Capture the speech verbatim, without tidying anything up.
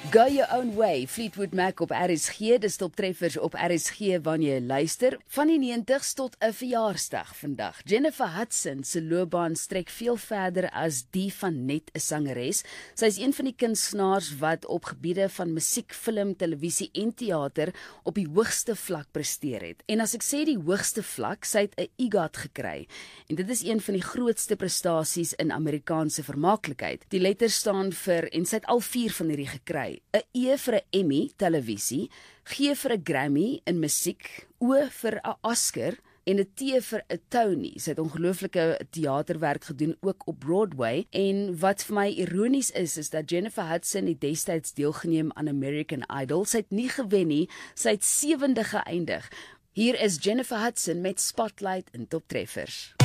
Go Your Own Way, Fleetwood Mac op R S G, dis toptreffers op R S G wanneer jy luister. Van die negentig's tot 'n verjaarsdag vandag. Jennifer Hudson se loopbaan strek veel verder as die van net 'n sangeres. Sy is een van die kunstenaars wat op gebiede van musiek, film, televisie en teater op die hoogste vlak presteer het. En as ek sê die hoogste vlak, sy het 'n EGOT gekry. En dit is een van die grootste prestasies in Amerikaanse vermaaklikheid. Die letters staan vir, en sy het al vier van hierdie gekry. 'n E vir 'n Emmy, televisie, G vir 'n Grammy in musiek, O vir 'n Oscar en 'n T vir 'n Tony. Sy het ongelooflike teaterwerk gedoen ook op Broadway. En wat vir my ironies is, is dat Jennifer Hudson het destyds deelgeneem aan American Idol. Sy het nie gewen nie, sy het sewende geëindig. Hier is Jennifer Hudson met Spotlight in Toptreffers.